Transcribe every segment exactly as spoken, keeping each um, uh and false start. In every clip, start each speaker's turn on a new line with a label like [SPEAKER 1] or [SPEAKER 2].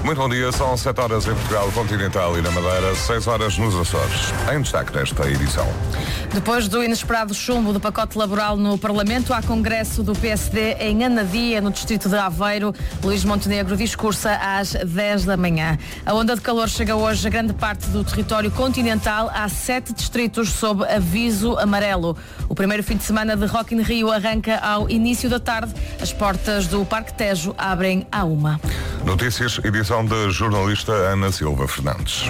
[SPEAKER 1] Muito bom dia, são sete horas em Portugal Continental e na Madeira, seis horas nos Açores. Em destaque nesta edição.
[SPEAKER 2] Depois do inesperado chumbo do pacote laboral no Parlamento, há congresso do P S D em Anadia, no distrito de Aveiro. Luís Montenegro discursa às dez da manhã. A onda de calor chega hoje a grande parte do território continental. Há sete distritos sob aviso amarelo. O primeiro fim de semana de Rock in Rio arranca ao início da tarde. As portas do Parque Tejo abrem à uma.
[SPEAKER 1] Notícias, edição da jornalista Ana Silva Fernandes.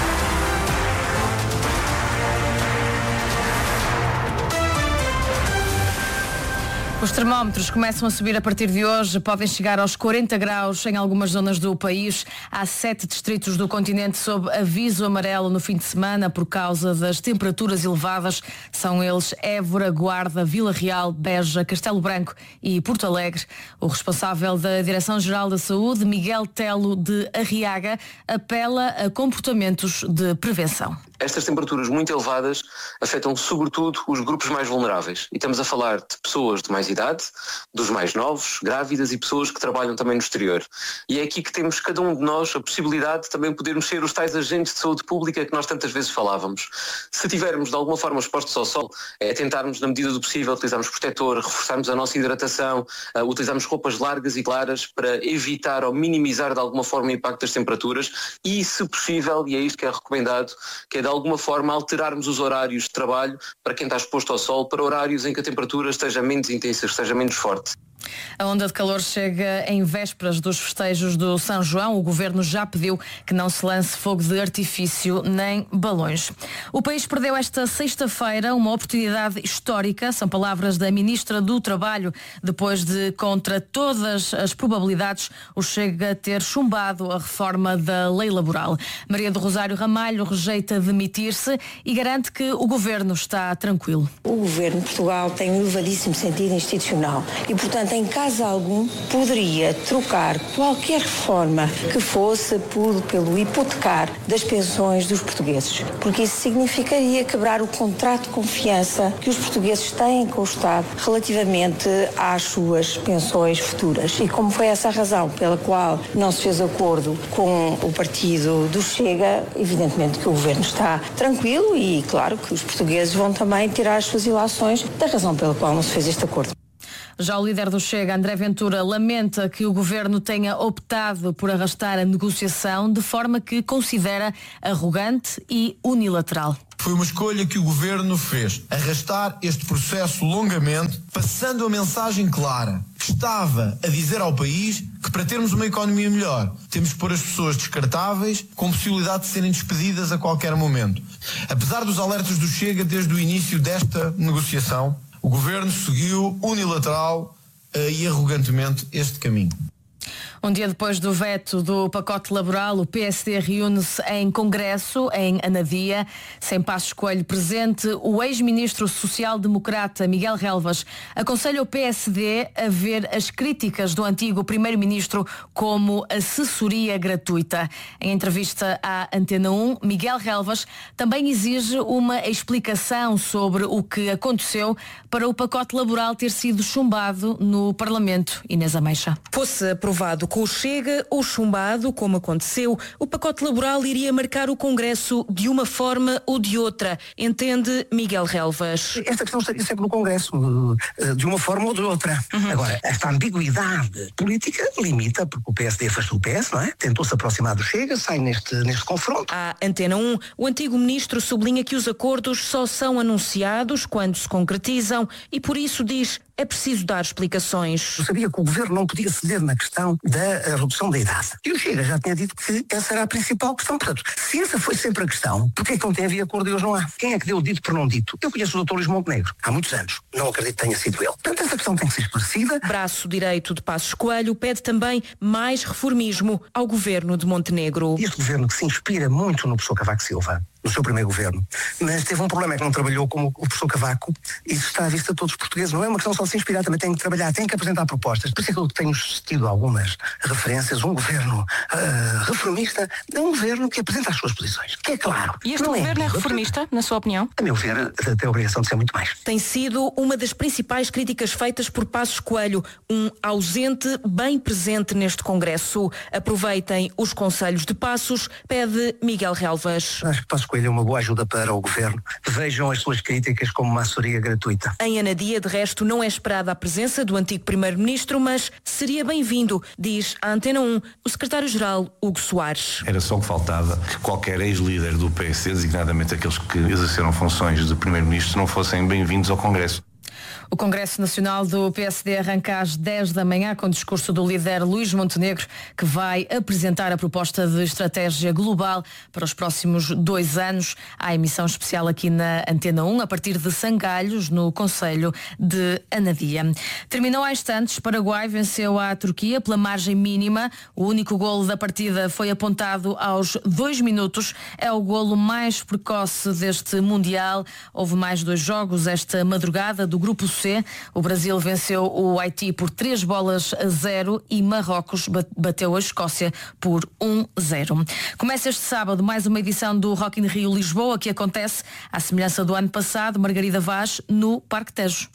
[SPEAKER 2] Os termómetros começam a subir a partir de hoje, podem chegar aos quarenta graus em algumas zonas do país. Há sete distritos do continente sob aviso amarelo no fim de semana por causa das temperaturas elevadas. São eles Évora, Guarda, Vila Real, Beja, Castelo Branco e Porto Alegre. O responsável da Direção-Geral da Saúde, Miguel Telo de Arriaga, apela a comportamentos de prevenção.
[SPEAKER 3] Estas temperaturas muito elevadas afetam sobretudo os grupos mais vulneráveis. E estamos a falar de pessoas de mais idade, dos mais novos, grávidas e pessoas que trabalham também no exterior. E é aqui que temos cada um de nós a possibilidade de também podermos ser os tais agentes de saúde pública que nós tantas vezes falávamos. Se tivermos de alguma forma expostos ao sol, é tentarmos na medida do possível utilizarmos protetor, reforçarmos a nossa hidratação, uh, utilizarmos roupas largas e claras para evitar ou minimizar de alguma forma o impacto das temperaturas e, se possível, e é isto que é recomendado, que é de alguma forma alterarmos os horários de trabalho para quem está exposto ao sol, para horários em que a temperatura esteja menos intensa, esteja menos forte.
[SPEAKER 2] A onda de calor chega em vésperas dos festejos do São João. O Governo já pediu que não se lance fogo de artifício nem balões. O país perdeu esta sexta-feira uma oportunidade histórica, são palavras da Ministra do Trabalho, depois de, contra todas as probabilidades, o Chega a ter chumbado a reforma da lei laboral. Maria do Rosário Ramalho rejeita demitir-se e garante que o Governo está tranquilo.
[SPEAKER 4] O Governo de Portugal tem um elevadíssimo sentido institucional e, portanto, em caso algum, poderia trocar qualquer reforma que fosse por, pelo hipotecar das pensões dos portugueses, porque isso significaria quebrar o contrato de confiança que os portugueses têm com o Estado relativamente às suas pensões futuras. E como foi essa a razão pela qual não se fez acordo com o partido do Chega, evidentemente que o Governo está tranquilo e, claro, que os portugueses vão também tirar as suas ilações da razão pela qual não se fez este acordo.
[SPEAKER 2] Já o líder do Chega, André Ventura, lamenta que o Governo tenha optado por arrastar a negociação de forma que considera arrogante e unilateral.
[SPEAKER 5] Foi uma escolha que o Governo fez, arrastar este processo longamente, passando a mensagem clara que estava a dizer ao país que para termos uma economia melhor temos que pôr as pessoas descartáveis com possibilidade de serem despedidas a qualquer momento. Apesar dos alertas do Chega desde o início desta negociação, o Governo seguiu unilateral uh, e arrogantemente este caminho.
[SPEAKER 2] Um dia depois do veto do pacote laboral, o P S D reúne-se em congresso em Anadia. Sem Passos Coelho presente, o ex-ministro social-democrata Miguel Relvas aconselha o P S D a ver as críticas do antigo primeiro-ministro como assessoria gratuita. Em entrevista à Antena um, Miguel Relvas também exige uma explicação sobre o que aconteceu para o pacote laboral ter sido chumbado no Parlamento. Inês Ameixa.
[SPEAKER 6] Fosse aprovado com o Chega ou chumbado, como aconteceu, o pacote laboral iria marcar o Congresso de uma forma ou de outra, entende Miguel Relvas.
[SPEAKER 7] Esta questão estaria sempre no Congresso, de uma forma ou de outra. Uhum. Agora, esta ambiguidade política limita, porque o P S D afastou o P S, não é? Tentou-se aproximar do Chega, sai neste, neste confronto.
[SPEAKER 6] À Antena um, o antigo ministro sublinha que os acordos só são anunciados quando se concretizam e por isso diz é preciso dar explicações.
[SPEAKER 7] Eu sabia que o Governo não podia ceder na questão da redução da idade. E o Chega já tinha dito que essa era a principal questão. Portanto, se essa foi sempre a questão, porquê é que não tem havido acordo e hoje não há? Quem é que deu o dito por não dito? Eu conheço o doutor Luís Montenegro há muitos anos. Não acredito que tenha sido ele. Portanto, essa questão tem que ser esclarecida.
[SPEAKER 6] Braço direito de Passos Coelho pede também mais reformismo ao Governo de Montenegro.
[SPEAKER 7] Este Governo que se inspira muito no professor Cavaco Silva no seu primeiro governo, mas teve um problema, é que não trabalhou como o professor Cavaco, e isso está à vista de todos os portugueses. Não é uma questão só de se inspirar, também tem que trabalhar, tem que apresentar propostas. Por isso é que eu tenho tido algumas referências. Um governo uh, reformista é um governo que apresenta as suas posições, que é claro.
[SPEAKER 6] E este governo é, é reformista, na sua opinião?
[SPEAKER 7] A meu ver, tem a obrigação de ser muito mais.
[SPEAKER 6] Tem sido uma das principais críticas feitas por Passos Coelho, um ausente bem presente neste Congresso. Aproveitem os conselhos de Passos, pede Miguel Relvas.
[SPEAKER 7] Acho que Passos Coelho é uma boa ajuda para o governo. Vejam as suas críticas como uma assessoria gratuita.
[SPEAKER 6] Em Anadia, de resto, não é esperada a presença do antigo primeiro-ministro, mas seria bem-vindo, diz a Antena um o secretário-geral Hugo Soares.
[SPEAKER 8] Era só que faltava que qualquer ex-líder do P S, designadamente aqueles que exerceram funções de primeiro-ministro, não fossem bem-vindos ao Congresso.
[SPEAKER 2] O Congresso Nacional do P S D arranca às dez da manhã com o discurso do líder Luís Montenegro, que vai apresentar a proposta de estratégia global para os próximos dois anos. Há emissão especial aqui na Antena um, a partir de Sangalhos, no concelho de Anadia. Terminou há instantes, Paraguai venceu a Turquia pela margem mínima. O único golo da partida foi apontado aos dois minutos. É o golo mais precoce deste Mundial. Houve mais dois jogos esta madrugada do Grupo C. O Brasil venceu o Haiti por três bolas a zero e Marrocos bateu a Escócia por um a zero. Começa este sábado mais uma edição do Rock in Rio Lisboa, que acontece, à semelhança do ano passado, Margarida Vaz, no Parque Tejo.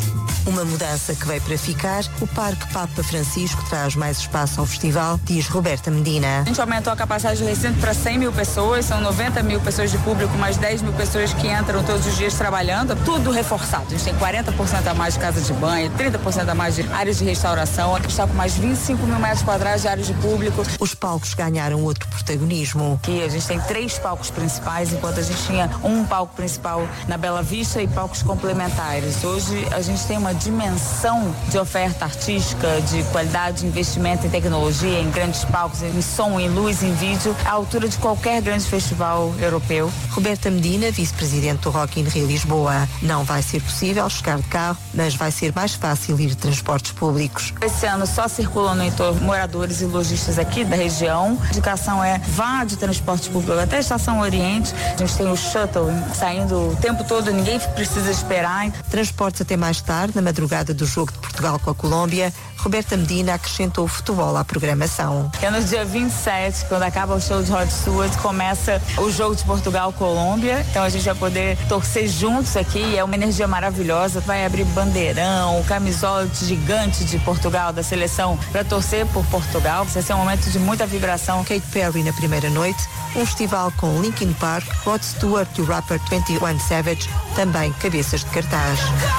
[SPEAKER 9] Uma mudança que veio para ficar. O Parque Papa Francisco traz mais espaço ao festival, diz Roberta Medina.
[SPEAKER 10] A gente aumentou a capacidade do recinto para cem mil pessoas, são noventa mil pessoas de público, mais dez mil pessoas que entram todos os dias trabalhando, tudo reforçado. A gente tem quarenta por cento a mais de casa de banho, trinta por cento a mais de áreas de restauração, aqui está com mais vinte e cinco mil metros quadrados de áreas de público.
[SPEAKER 9] Os palcos ganharam outro protagonismo.
[SPEAKER 10] Aqui a gente tem três palcos principais, enquanto a gente tinha um palco principal na Bela Vista e palcos complementares. Hoje a gente tem uma dimensão de oferta artística, de qualidade de investimento em tecnologia, em grandes palcos, em som, em luz, em vídeo, à altura de qualquer grande festival europeu.
[SPEAKER 9] Roberta Medina, vice-presidente do Rock in Rio Lisboa. Não vai ser possível chegar de carro, mas vai ser mais fácil ir de transportes públicos.
[SPEAKER 10] Esse ano só circulam no entorno moradores e lojistas aqui da região. A indicação é vá de transporte público até a Estação Oriente. A gente tem o shuttle saindo o tempo todo, ninguém precisa esperar.
[SPEAKER 9] Transportes até mais tarde, na madrugada do jogo de Portugal com a Colômbia. Roberta Medina acrescentou o futebol à programação.
[SPEAKER 10] É no dia vinte e sete, quando acaba o show de Rod Stewart, começa o jogo de Portugal-Colômbia. Então a gente vai poder torcer juntos aqui, é uma energia maravilhosa. Vai abrir bandeirão, camisola gigante de Portugal, da seleção, para torcer por Portugal. Vai ser um momento de muita vibração.
[SPEAKER 9] Katy Perry na primeira noite, um festival com Linkin Park, Rod Stewart e o rapper vinte e um Savage, também cabeças de cartaz.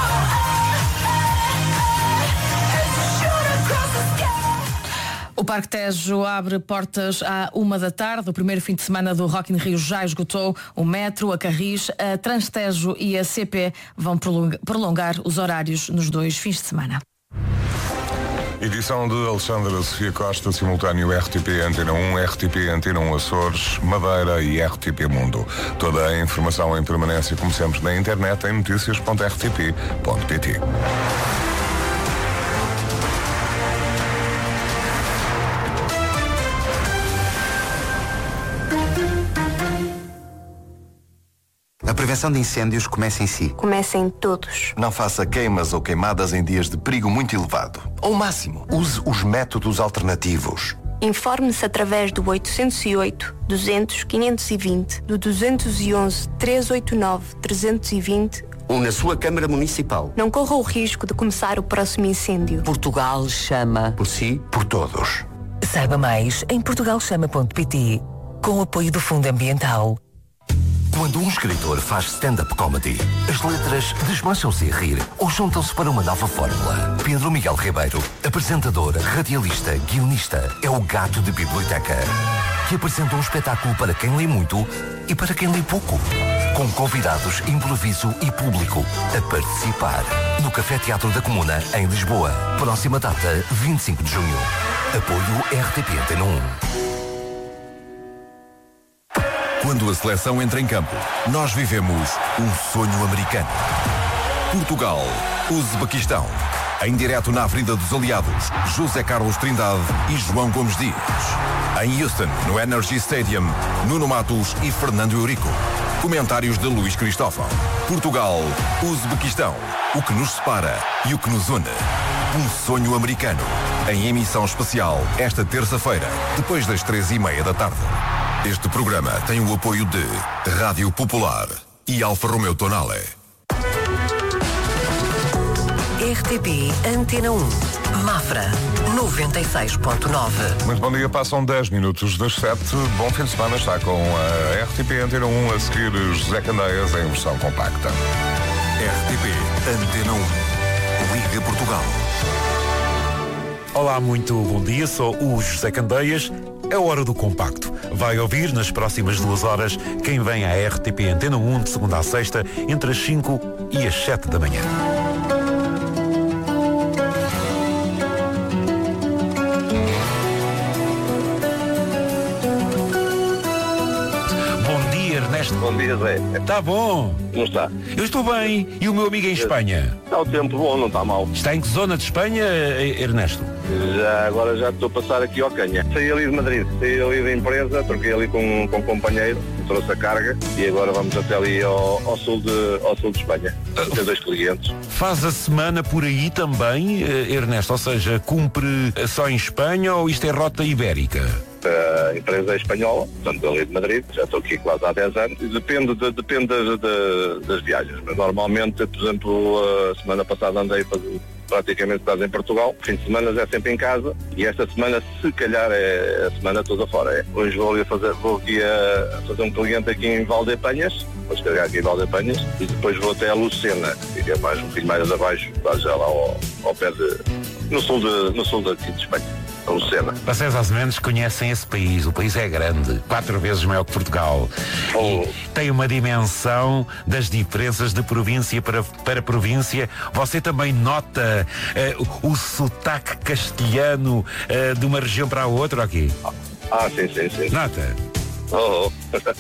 [SPEAKER 2] O Parque Tejo abre portas à uma da tarde. O primeiro fim de semana do Rock in Rio já esgotou. O Metro, a Carris, a Transtejo e a C P vão prolongar os horários nos dois fins de semana.
[SPEAKER 1] Edição de Alexandra Sofia Costa, simultâneo R T P Antena um, R T P Antena um Açores, Madeira e R T P Mundo. Toda a informação em permanência, como sempre, na internet em notícias ponto r t p ponto p t.
[SPEAKER 11] A prevenção de incêndios começa em si.
[SPEAKER 12] Começa em todos.
[SPEAKER 11] Não faça queimas ou queimadas em dias de perigo muito elevado. Ao máximo, use os métodos alternativos.
[SPEAKER 12] Informe-se através do oitocentos e oito, duzentos, quinhentos e vinte, do duzentos e onze, trezentos e oitenta e nove, trezentos e vinte
[SPEAKER 13] ou na sua Câmara Municipal.
[SPEAKER 12] Não corra o risco de começar o próximo incêndio.
[SPEAKER 14] Portugal chama.
[SPEAKER 11] Por si, por todos.
[SPEAKER 14] Saiba mais em portugal chama ponto p t, com o apoio do Fundo Ambiental.
[SPEAKER 15] Quando um escritor faz stand-up comedy, as letras desmancham-se a rir ou juntam-se para uma nova fórmula. Pedro Miguel Ribeiro, apresentador, radialista, guionista, é o gato de biblioteca, que apresenta um espetáculo para quem lê muito e para quem lê pouco. Com convidados, improviso e público a participar. No Café Teatro da Comuna, em Lisboa. Próxima data, vinte e cinco de junho. Apoio R T P Antena um.
[SPEAKER 16] Quando a seleção entra em campo, nós vivemos um sonho americano. Portugal, Uzbequistão. Em direto na Avenida dos Aliados, José Carlos Trindade e João Gomes Dias. Em Houston, no Energy Stadium, Nuno Matos e Fernando Eurico. Comentários de Luís Cristóvão. Portugal, Uzbequistão. O que nos separa e o que nos une. Um sonho americano. Em emissão especial, esta terça-feira, depois das três e meia da tarde. Este programa tem o apoio de Rádio Popular e Alfa Romeo Tonale.
[SPEAKER 14] R T P Antena um. Mafra, noventa e seis ponto nove.
[SPEAKER 1] Muito bom dia, passam dez minutos das sete. Bom fim de semana, está com a R T P Antena um, a seguir José Candeias em versão compacta.
[SPEAKER 16] R T P Antena um. Liga Portugal.
[SPEAKER 17] Olá, muito bom dia, sou o José Candeias. É hora do compacto. Vai ouvir nas próximas duas horas quem vem à R T P Antena um de segunda a sexta, entre as cinco e as sete da manhã.
[SPEAKER 18] Bom dia, Zé.
[SPEAKER 17] Está bom?
[SPEAKER 18] Como está?
[SPEAKER 17] Eu estou bem. E o meu amigo em Espanha?
[SPEAKER 18] Está o tempo bom, não está mal.
[SPEAKER 17] Está em que zona de Espanha, Ernesto?
[SPEAKER 18] Já, agora já estou a passar aqui ao Canha. Saí ali de Madrid, saí ali da empresa, troquei ali com, com um companheiro, trouxe a carga e agora vamos até ali ao, ao, sul, de, ao sul de Espanha. Tem dois clientes.
[SPEAKER 17] Faz a semana por aí também, Ernesto? Ou seja, cumpre só em Espanha ou isto é rota ibérica?
[SPEAKER 18] A empresa é espanhola, portanto ali de Madrid, já estou aqui quase há dez anos, e depende, de, depende das, de, das viagens, mas normalmente, por exemplo, a semana passada andei praticamente quase em Portugal, fim de semana é sempre em casa, e esta semana se calhar é a semana toda fora. É. Hoje vou, ali fazer, vou aqui a fazer um cliente aqui em Valdepanhas, vou descarregar aqui em Valdepanhas, e depois vou até a Lucena, que fica mais um bocadinho mais abaixo, já lá ao, ao pé de, no sul de, no sul daqui de Espanha. Lucena.
[SPEAKER 17] Vocês aos menos conhecem esse país. O país é grande, quatro vezes maior que Portugal. Oh. E tem uma dimensão das diferenças de província para, para província. Você também nota uh, o sotaque castelhano uh, de uma região para a outra aqui?
[SPEAKER 18] Ah, sim, sim, sim.
[SPEAKER 17] Nota?
[SPEAKER 18] Oh,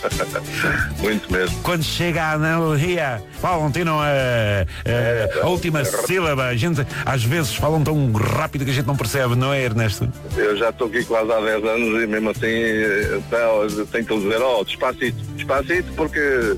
[SPEAKER 18] muito mesmo.
[SPEAKER 17] Quando chega a analogia, falam, tinham a, a, a última sílaba. A gente às vezes falam tão rápido que a gente não percebe, não é, Ernesto?
[SPEAKER 18] Eu já estou aqui quase há dez anos e mesmo assim então, tenho que dizer, oh, despacito, despacito porque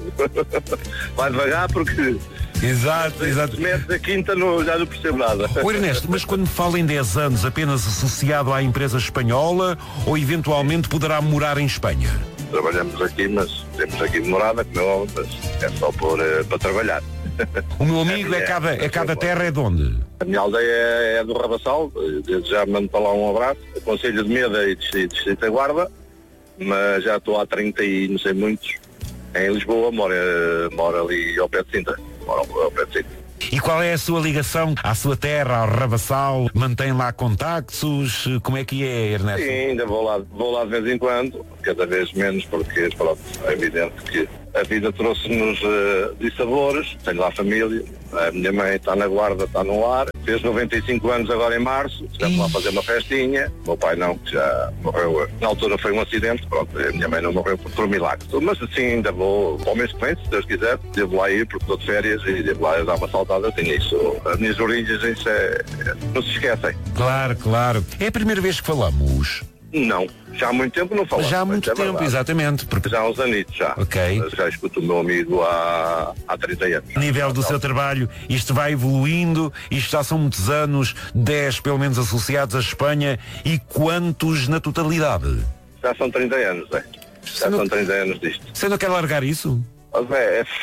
[SPEAKER 18] vai devagar porque...
[SPEAKER 17] Exato, exato.
[SPEAKER 18] Metes a quinta, no, já não percebo nada.
[SPEAKER 17] O Ernesto, mas quando me fala em dez anos, apenas associado à empresa espanhola ou eventualmente poderá morar em Espanha?
[SPEAKER 18] Trabalhamos aqui, mas temos aqui de morada, como é óbvio, mas é só por, uh, para trabalhar.
[SPEAKER 17] O meu amigo é, é, cada, é cada terra é de onde?
[SPEAKER 18] A minha aldeia é, é do Rabassal, desde já mando para lá um abraço. O Conselho de Meda e Distrito da Guarda, mas já estou há trinta e não sei muitos em Lisboa, moro, moro ali ao pé de Sintra. Moro ao pé de Sintra.
[SPEAKER 17] E qual é a sua ligação à sua terra, ao Rabassal? Mantém lá contactos? Como é que é, Ernesto?
[SPEAKER 18] Sim, ainda vou lá, vou lá de vez em quando, cada vez menos, porque pronto, é evidente que a vida trouxe-nos uh, dissabores. Tenho lá família, a minha mãe está na guarda, está no lar, fez noventa e cinco anos agora em março, estivemos lá a fazer uma festinha. O meu pai não, que já morreu, na altura foi um acidente, pronto, a minha mãe não morreu por, por milagre. Mas assim, ainda vou ao mês que vem, se Deus quiser, devo lá ir, porque estou de férias e devo lá dar uma saltada, tenho isso. As minhas origens, isso é, é, não se esquecem.
[SPEAKER 17] Claro, claro. É a primeira vez que falamos?
[SPEAKER 18] Não, já há muito tempo não falamos.
[SPEAKER 17] Já há muito é tempo, verdade. Exatamente.
[SPEAKER 18] Porque... Já há uns anitos já.
[SPEAKER 17] Ok.
[SPEAKER 18] Já escuto o meu amigo há, há trinta anos.
[SPEAKER 17] A nível do seu trabalho, isto vai evoluindo, isto já são muitos anos, dez pelo menos associados à Espanha, e quantos na totalidade?
[SPEAKER 18] Já são trinta anos, é. Já sendo... são trinta anos disto.
[SPEAKER 17] Você não quer largar isso?
[SPEAKER 18] É, é,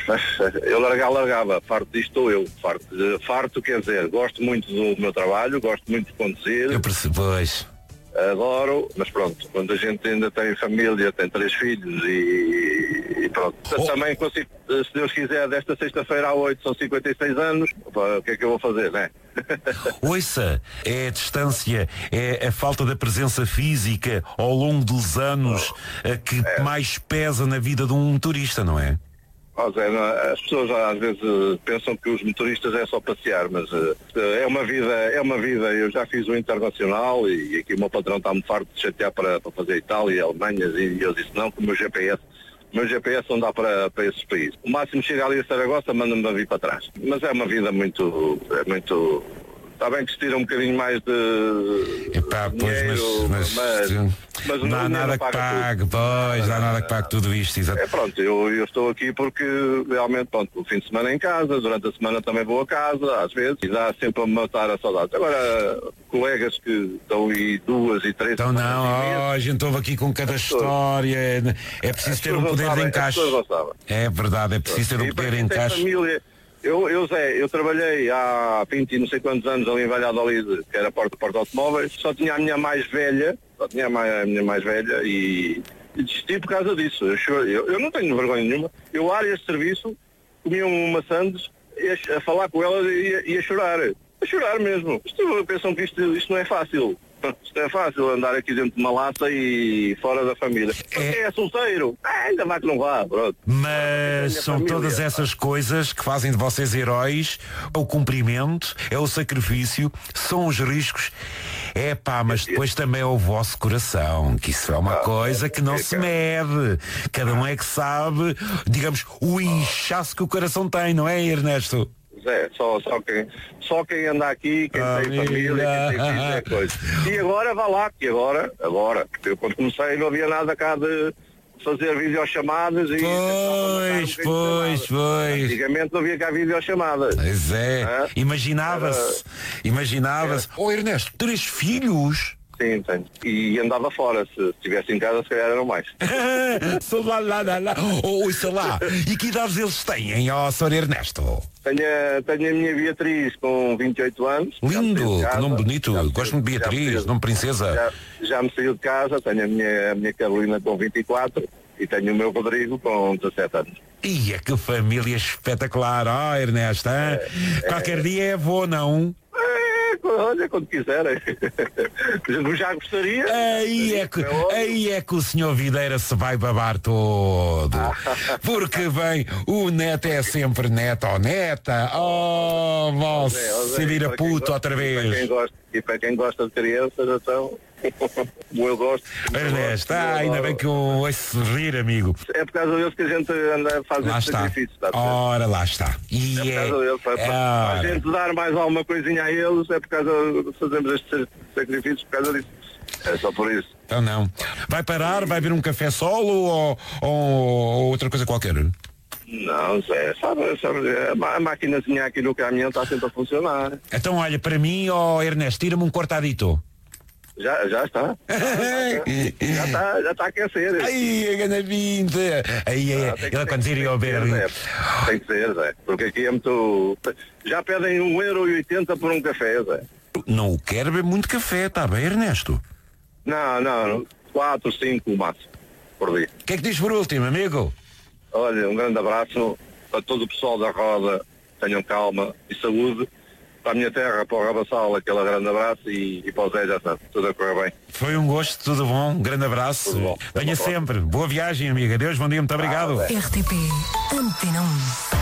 [SPEAKER 18] eu largar, largava, farto disto estou eu, farto, farto quer dizer, gosto muito do meu trabalho, gosto muito de conduzir.
[SPEAKER 17] Eu percebo, pois.
[SPEAKER 18] Adoro, mas pronto, quando a gente ainda tem família, tem três filhos e, e pronto. Oh. Também consigo, se Deus quiser, desta sexta-feira à oito, são cinquenta e seis anos, o que é que eu vou fazer, não é?
[SPEAKER 17] Ouça, é a distância, é a falta da presença física ao longo dos anos oh. que é. mais pesa na vida de um motorista, não é?
[SPEAKER 18] Oh, Zé, as pessoas às vezes pensam que os motoristas é só passear, mas uh, é uma vida, é uma vida. Eu já fiz o internacional e, e aqui o meu patrão está-me farto de chatear para, para fazer Itália e Alemanha e eu disse não, que o meu G P S, o meu G P S não dá para, para esses países. O máximo chega ali a Saragossa, manda-me a vir para trás. Mas é uma vida muito, é muito Está bem que se tira um bocadinho mais de
[SPEAKER 17] Epá, pois,
[SPEAKER 18] dinheiro,
[SPEAKER 17] mas, mas,
[SPEAKER 18] mas, mas
[SPEAKER 17] não há nada que pague,
[SPEAKER 18] tudo.
[SPEAKER 17] pois, não há nada que pague tudo isto, exato.
[SPEAKER 18] É pronto, eu, eu estou aqui porque realmente, pronto, o fim de semana em casa, durante a semana também vou a casa, às vezes, e dá sempre a matar a saudade. Agora, colegas que estão aí duas e três...
[SPEAKER 17] Então não, oh, a gente ouve aqui com cada história, é preciso ter um poder de encaixe. É verdade, é preciso ter um poder de encaixe.
[SPEAKER 18] Família, eu, eu, Zé, eu trabalhei há vinte e não sei quantos anos ali em Valladolid, que era porta porta automóveis, só tinha a minha mais velha, só tinha a, mais, a minha mais velha e, e desisti por causa disso. Eu, eu, eu não tenho vergonha nenhuma. Eu, áreas de serviço, comia uma sandes, a, a falar com ela e ia, ia chorar. A chorar mesmo. Isto, pensam que isto, isto não é fácil. Isto é fácil andar aqui dentro de uma lata e fora da família. É, é solteiro. Ah, ainda mais que não vá, pronto.
[SPEAKER 17] Mas são família. Todas essas coisas que fazem de vocês heróis. É o cumprimento, é o sacrifício, são os riscos. É pá, mas depois também é o vosso coração, que isso é uma ah, coisa que não é, se mede. Cada um é que sabe, digamos, o inchaço que o coração tem, não é, Ernesto?
[SPEAKER 18] É, só, só, quem, só quem anda aqui, quem ah, tem família, quem tem filhos, é coisa. E agora vá lá, que agora, agora, porque eu quando comecei não havia nada cá de fazer videochamadas e...
[SPEAKER 17] Pois, pois, pois.
[SPEAKER 18] Antigamente não havia cá videochamadas.
[SPEAKER 17] Pois é, ah, imaginava-se, imaginava-se. Ô Ernesto, três filhos?
[SPEAKER 18] Sim, tenho. E andava fora, se estivesse em casa se calhar eram mais.
[SPEAKER 17] Sou lá, lá, lá, lá. Oh, sei lá. E que idades eles têm, ó, senhor Ernesto?
[SPEAKER 18] Tenho, tenho a minha Beatriz com vinte e oito anos.
[SPEAKER 17] Lindo, que nome bonito. Gosto muito de Beatriz, nome princesa.
[SPEAKER 18] Já, já me saiu de casa, tenho a minha, a minha Carolina com vinte e quatro e tenho o meu Rodrigo com dezassete anos.
[SPEAKER 17] Ia, que família espetacular, ó, oh, Ernesto. É, Qualquer é... dia é avô, não?
[SPEAKER 18] Olha, quando quiserem. Eu já gostaria.
[SPEAKER 17] Aí é, que, aí é que o senhor Videira se vai babar todo. Porque bem, o neto é sempre neto ou neta. Oh, você vira puto outra vez.
[SPEAKER 18] E para quem gosta, e para quem gosta de crianças, então... eu gosto.
[SPEAKER 17] Ernesto, ah, ainda bem que eu ouço rir, amigo.
[SPEAKER 18] É por causa deles que a gente anda a fazer estes sacrifícios. Está
[SPEAKER 17] Ora, lá está.
[SPEAKER 18] E é por causa deles. Para, para a gente dar mais alguma coisinha a eles, é por causa de fazermos estes sacrifícios por causa disso. É só por isso.
[SPEAKER 17] Então não. Vai parar, vai beber um café solo ou, ou, ou outra coisa qualquer?
[SPEAKER 18] Não, Zé, sabe, sabe, a maquinazinha aqui no caminhão está sempre a funcionar.
[SPEAKER 17] Então olha, para mim, ó Ernesto, tira-me um cortadito.
[SPEAKER 18] Já, já está. Já está, já está a aquecer.
[SPEAKER 17] Ai, a grande vinda. Aí é, ele quando ir ao ver.
[SPEAKER 18] Tem que ser, Zé. Porque aqui é muito. Já pedem um euro e oitenta por um café, Zé.
[SPEAKER 17] Não quero beber muito café, está bem, Ernesto?
[SPEAKER 18] Não, não, quatro, cinco máximo por dia.
[SPEAKER 17] O que é que diz por último, amigo?
[SPEAKER 18] Olha, um grande abraço para todo o pessoal da roda. Tenham calma e saúde. Para a minha terra, para o Rabassal, aquele grande abraço e, e para o Zé já está, tudo a correr bem.
[SPEAKER 17] Foi um gosto, tudo bom, um grande abraço. Bom, venha sempre, boa viagem, amiga. Deus, bom dia, muito obrigado.
[SPEAKER 14] Ah, R T P Antena um.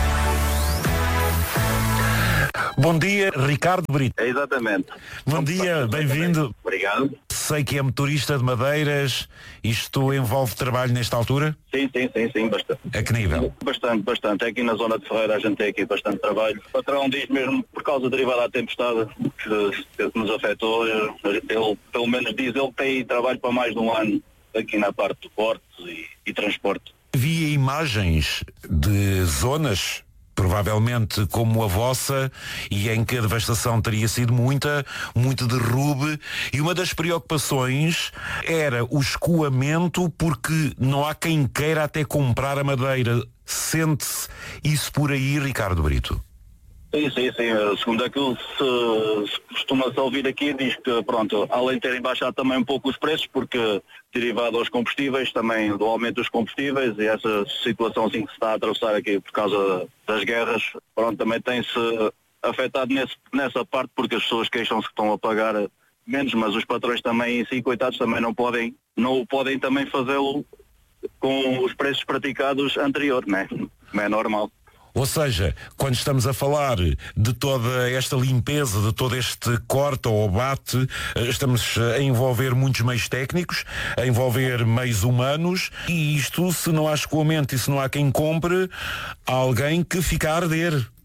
[SPEAKER 17] Bom dia, Ricardo Brito.
[SPEAKER 18] É exatamente.
[SPEAKER 17] Bom dia, bem-vindo.
[SPEAKER 18] Obrigado.
[SPEAKER 17] Sei que é motorista de madeiras. Isto envolve trabalho nesta altura?
[SPEAKER 18] Sim, sim, sim, sim, bastante.
[SPEAKER 17] A que nível?
[SPEAKER 18] Bastante, bastante. Aqui na zona de Ferreira a gente tem aqui bastante trabalho. O patrão diz mesmo, por causa derivada da tempestade que, que nos afetou, ele, pelo menos diz ele que tem trabalho para mais de um ano aqui na parte de portos e, e transporte.
[SPEAKER 17] Havia imagens de zonas provavelmente como a vossa, e em que a devastação teria sido muita, muito derrube, e uma das preocupações era o escoamento, porque não há quem queira até comprar a madeira. Sente-se isso por aí, Ricardo Brito?
[SPEAKER 18] Sim, sim, sim. Segundo aquilo se, se costuma-se ouvir aqui, diz que, pronto, além de terem baixado também um pouco os preços, porque derivado aos combustíveis, também do aumento dos combustíveis e essa situação assim que se está a atravessar aqui por causa das guerras, pronto, também tem-se afetado nesse, nessa parte, porque as pessoas queixam-se que estão a pagar menos, mas os patrões também em si, coitados, também não podem, não podem também fazê-lo com os preços praticados anterior, né? Não é normal.
[SPEAKER 17] Ou seja, quando estamos a falar de toda esta limpeza, de todo este corte ou bate, estamos a envolver muitos meios técnicos, a envolver meios humanos, e isto, se não há escoamento e se não há quem compre, há alguém que fica a arder.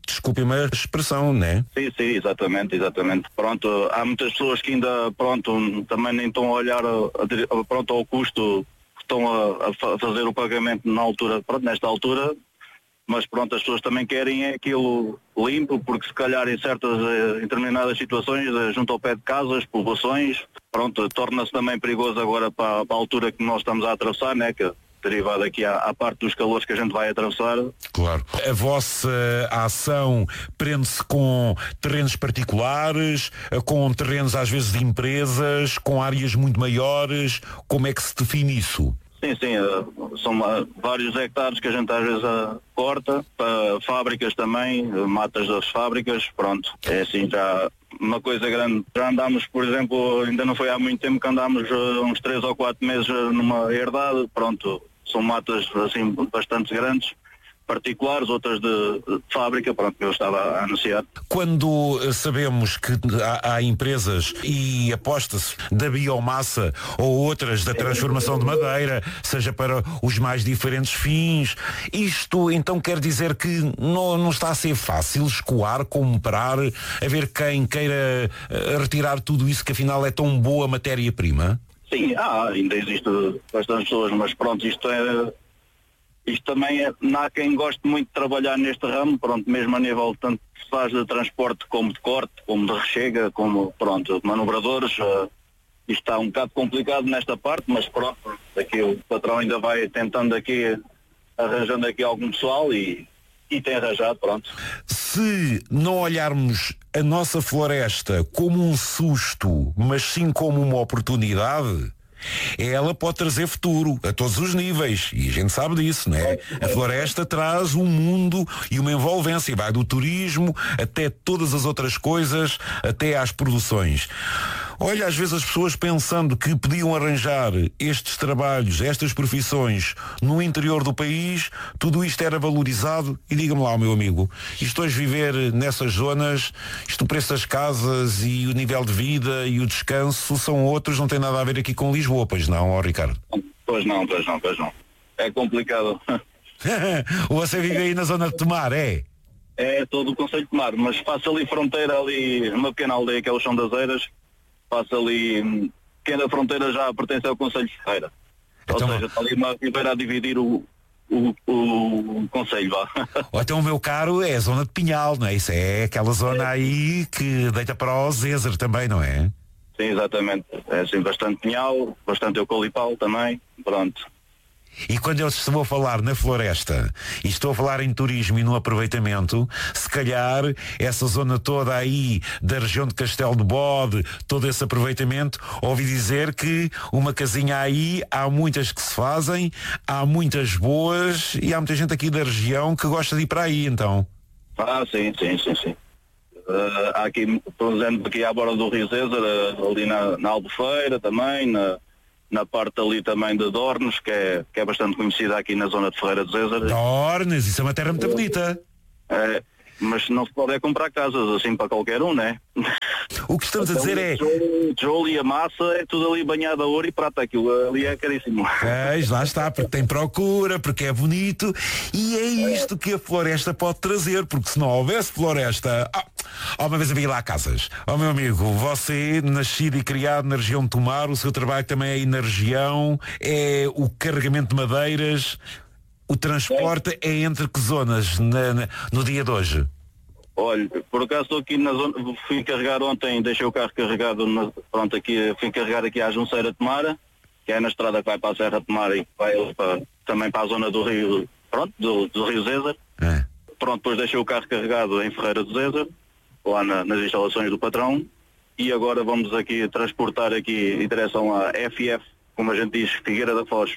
[SPEAKER 17] desculpe-me a expressão, não é?
[SPEAKER 18] Sim, sim, exatamente, exatamente. Pronto, há muitas pessoas que ainda, pronto, também nem estão a olhar a, a, pronto, ao custo que estão a, a fazer o pagamento na altura, pronto, nesta altura, mas pronto, as pessoas também querem é aquilo limpo, porque se calhar em certas, em determinadas situações, junto ao pé de casas, povoações, pronto, torna-se também perigoso agora para, para a altura que nós estamos a atravessar, né, que derivado aqui à, à parte dos calores que a gente vai atravessar.
[SPEAKER 17] Claro. A vossa ação prende-se com terrenos particulares, com terrenos às vezes de empresas, com áreas muito maiores. Como é que se define isso?
[SPEAKER 18] Sim, sim, uh, são uh, vários hectares que a gente às vezes uh, corta, para fábricas também, uh, matas das fábricas, pronto. É assim, já uma coisa grande. Já andámos, por exemplo, ainda não foi há muito tempo que andámos uh, uns três ou quatro meses uh, numa herdade, pronto. São matas assim bastante grandes, particulares, outras de, de fábrica, pronto, que eu estava a anunciar.
[SPEAKER 17] Quando sabemos que há, há empresas e aposta-se da biomassa ou outras da transformação de madeira, seja para os mais diferentes fins, isto então quer dizer que não, não está a ser fácil escoar, comprar, a ver quem queira retirar tudo isso que afinal é tão boa matéria-prima?
[SPEAKER 18] Sim, ah, ainda existe bastantes pessoas, mas pronto, isto é, isto também é, não há quem goste muito de trabalhar neste ramo, pronto, mesmo a nível tanto se faz de transporte como de corte, como de rechega, como, pronto, manobradores, uh, isto está um bocado complicado nesta parte, mas pronto, aqui o patrão ainda vai tentando aqui, arranjando aqui algum pessoal e, e tem arranjado, pronto.
[SPEAKER 17] Se não olharmos a nossa floresta como um susto, mas sim como uma oportunidade, ela pode trazer futuro a todos os níveis, e a gente sabe disso, não é? A floresta traz um mundo e uma envolvência, vai do turismo até todas as outras coisas, até às produções. Olha, às vezes as pessoas pensando que podiam arranjar estes trabalhos, estas profissões no interior do país, tudo isto era valorizado, e diga-me lá, meu amigo, isto hoje viver nessas zonas, isto o preço das casas e o nível de vida e o descanso são outros, não tem nada a ver aqui com Lisboa, pois não, ó Ricardo?
[SPEAKER 18] Pois não, pois não, pois não. É complicado.
[SPEAKER 17] Você vive aí na zona de Tomar, é?
[SPEAKER 18] É todo o concelho de Tomar, mas passa ali fronteira, ali numa pequena aldeia que é o Chão das Eiras, passa ali, pequena fronteira já pertence ao concelho de Ferreira. Então, ou seja, está ali uma ribeira a dividir o, o, o concelho, vá.
[SPEAKER 17] Ou então o meu caro é a zona de Pinhal, não é? Isso é aquela zona aí que deita para o Zézer também, não é?
[SPEAKER 18] Sim, exatamente. É assim, bastante pinhal, bastante eucalipal também, pronto.
[SPEAKER 17] E quando eu estou a falar na floresta e estou a falar em turismo e no aproveitamento, se calhar essa zona toda aí da região de Castelo de Bode, todo esse aproveitamento, ouvi dizer que uma casinha aí, há muitas que se fazem, há muitas boas e há muita gente aqui da região que gosta de ir para aí, então.
[SPEAKER 18] Ah, sim, sim, sim, sim. Uh, há aqui, por exemplo, aqui à borda do Rio Zézer, uh, ali na, na Albufeira também, na... na parte ali também de Dornes, que é, que é bastante conhecida aqui na zona de Ferreira de Zézer.
[SPEAKER 17] Dornes, isso é uma terra muito bonita.
[SPEAKER 18] É, mas não se pode é comprar casas assim para qualquer um, né?
[SPEAKER 17] O que estamos então, a dizer é...
[SPEAKER 18] O tijolo e a massa é tudo ali banhado a ouro e prata, aquilo ali é caríssimo.
[SPEAKER 17] É, lá está, porque tem procura, porque é bonito, e é isto que a floresta pode trazer, porque se não houvesse floresta... Oh, uma vez havia lá casas. Oh, meu amigo, você, nascido e criado na região de Tomar, o seu trabalho também é aí na região, é o carregamento de madeiras, o transporte é, é entre que zonas na, na, no dia de hoje?
[SPEAKER 18] Olha, por acaso estou aqui na zona, fui carregar ontem, deixei o carro carregado, na, pronto, aqui, fui carregar aqui à Junceira de Tomar, que é na estrada que vai para a Serra de Tomar e vai para, também para a zona do Rio, pronto, do, do Rio Zézer. É. Pronto, depois deixei o carro carregado em Ferreira de Zézer, lá na, nas instalações do patrão, e agora vamos aqui transportar aqui em direção à F F, como a gente diz, Figueira da Foz.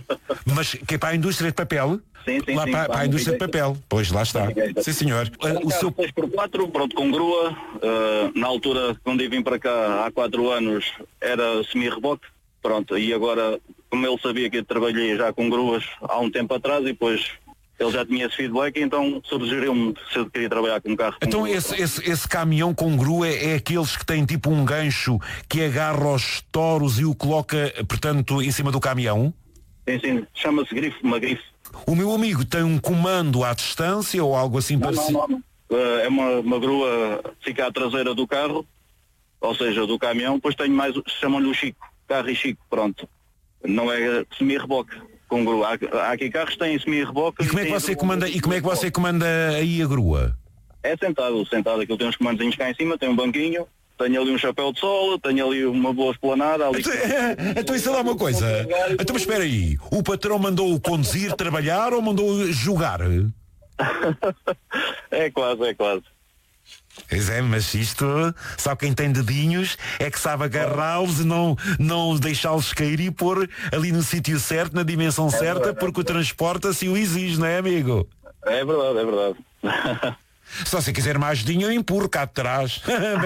[SPEAKER 17] Mas que é para a indústria de papel?
[SPEAKER 18] Sim, sim,
[SPEAKER 17] lá
[SPEAKER 18] sim.
[SPEAKER 17] Para, para a indústria de papel. Pois, lá está. Sim, senhor.
[SPEAKER 18] O seu seis por quatro, pronto, com grua. Uh, na altura, quando eu vim para cá, há quatro anos, era semi-reboque. Pronto, e agora, como ele sabia que eu trabalhei já com gruas há um tempo atrás, e depois... ele já tinha esse feedback, então sugeriu-me se eu queria trabalhar com um carro.
[SPEAKER 17] Então esse, esse, esse caminhão com grua é, é aqueles que têm tipo um gancho que agarra os touros e o coloca, portanto, em cima do caminhão?
[SPEAKER 18] Sim, sim. Chama-se grife, uma grife.
[SPEAKER 17] O meu amigo tem um comando à distância ou algo assim
[SPEAKER 18] não,
[SPEAKER 17] parecido?
[SPEAKER 18] Não, não,
[SPEAKER 19] Uh, é uma, uma grua que fica à traseira do carro, ou seja, do caminhão. Depois tenho mais, chamam-lhe o Chico, carro e Chico, pronto. Não é semi-reboque com grua. Há, há aqui carros que têm semi-reboque.
[SPEAKER 17] E como é que você comanda, e como é que você comanda aí a grua?
[SPEAKER 19] É sentado, sentado. Aquilo tem uns comandozinhos cá em cima, tem um banquinho, tenho ali um chapéu de sol, tenho ali uma boa esplanada. Ali...
[SPEAKER 17] Então, então isso é lá uma coisa. Então mas espera aí, o patrão mandou-o conduzir, trabalhar ou mandou-o jogar?
[SPEAKER 19] É quase, é quase.
[SPEAKER 17] Pois é, mas isto, só quem tem dedinhos é que sabe agarrá-los e não, não deixá-los cair e pôr ali no sítio certo, na dimensão certa, porque o transporte assim o exige, não é, amigo?
[SPEAKER 19] É verdade, é verdade.
[SPEAKER 17] Se você quiser mais ajudinha, eu empurro cá de trás.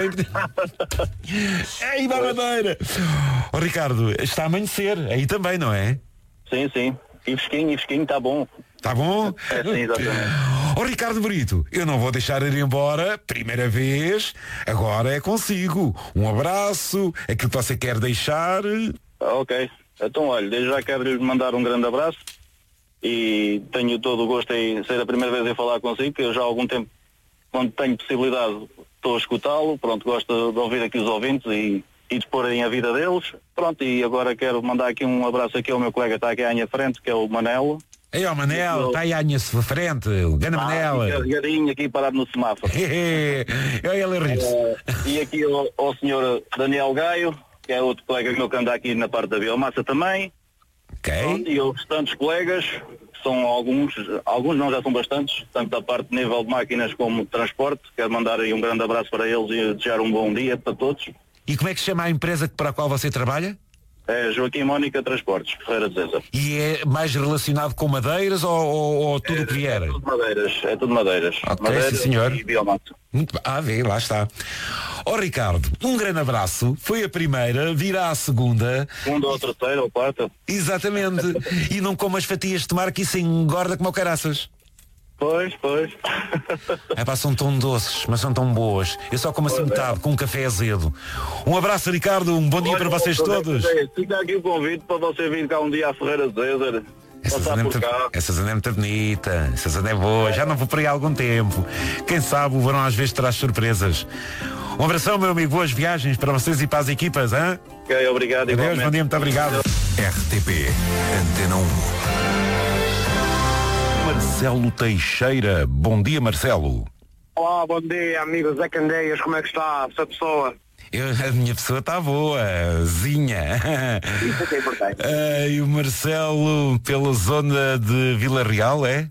[SPEAKER 17] Ei, da madeira! Oh, Ricardo, está a amanhecer, aí também, não é?
[SPEAKER 19] Sim, sim. E fresquinho, e fresquinho, está bom.
[SPEAKER 17] Está bom?
[SPEAKER 19] É, sim, exatamente.
[SPEAKER 17] Oh, Ricardo Brito, eu não vou deixar ir embora, primeira vez, agora é consigo. Um abraço, aquilo que você quer deixar.
[SPEAKER 19] Ok, então olha, desde já quero lhe mandar um grande abraço e tenho todo o gosto em ser a primeira vez em falar consigo, que eu já há algum tempo, quando tenho possibilidade, estou a escutá-lo, pronto, gosto de ouvir aqui os ouvintes e, e de porem a vida deles, pronto, e agora quero mandar aqui um abraço aqui ao meu colega que está aqui à minha frente, que é o Manelo.
[SPEAKER 17] Ei, ó Manel, está aí à minha frente, o grande
[SPEAKER 19] ah,
[SPEAKER 17] Manel.
[SPEAKER 19] Carregadinho aqui parado no semáforo.
[SPEAKER 17] Olha ele a rir-se.
[SPEAKER 19] Uh, e aqui ao, ao senhor Daniel Gaio, que é outro colega meu que anda aqui na parte da biomassa também.
[SPEAKER 17] Ok.
[SPEAKER 19] Pronto, e aos restantes colegas, que são alguns, alguns não, já são bastantes, tanto da parte de nível de máquinas como de transporte. Quero mandar aí um grande abraço para eles e desejar um bom dia para todos.
[SPEAKER 17] E como é que se chama a empresa para a qual você trabalha?
[SPEAKER 19] É Joaquim Mónica Transportes, Ferreira de Zeza.
[SPEAKER 17] E é mais relacionado com madeiras ou, ou, ou tudo o que vier?
[SPEAKER 19] É tudo madeiras, é tudo madeiras.
[SPEAKER 17] Ok,
[SPEAKER 19] madeiras
[SPEAKER 17] sim, senhor.
[SPEAKER 19] E biomassa.
[SPEAKER 17] Muito, ah, vê, lá está. Ó oh, Ricardo, um grande abraço. Foi a primeira, virá a segunda.
[SPEAKER 19] Segunda ou terceira ou quarta.
[SPEAKER 17] Exatamente. E não como as fatias de tomar que isso engorda como o caraças.
[SPEAKER 19] Pois, pois.
[SPEAKER 17] É pá, são tão doces, mas são tão boas. Eu só como assim
[SPEAKER 19] pois
[SPEAKER 17] metade,
[SPEAKER 19] é.
[SPEAKER 17] com um café azedo. Um abraço, Ricardo, um bom dia
[SPEAKER 19] Olha,
[SPEAKER 17] para vocês todos.
[SPEAKER 19] Fica aqui o convite para você vir cá um dia à Ferreira de Zézer.
[SPEAKER 17] Essa
[SPEAKER 19] passar
[SPEAKER 17] zona, é
[SPEAKER 19] por
[SPEAKER 17] muito,
[SPEAKER 19] cá.
[SPEAKER 17] essa zona é muito bonita, essa zona é boa, já não vou por aí há algum tempo. Quem sabe o verão às vezes traz surpresas. Um abração, meu amigo, boas viagens para vocês e para as equipas, hein?
[SPEAKER 19] Ok, obrigado.
[SPEAKER 17] Adeus, bom dia, muito obrigado.
[SPEAKER 16] R T P, Antena um.
[SPEAKER 17] Marcelo Teixeira, bom dia, Marcelo.
[SPEAKER 20] Olá, bom dia, amigos Zé Candeias, como é que está essa pessoa?
[SPEAKER 17] Eu, a minha pessoa está boa, Zinha.
[SPEAKER 20] Isso é que é importante.
[SPEAKER 17] Uh, e o Marcelo pela zona de Vila Real, é?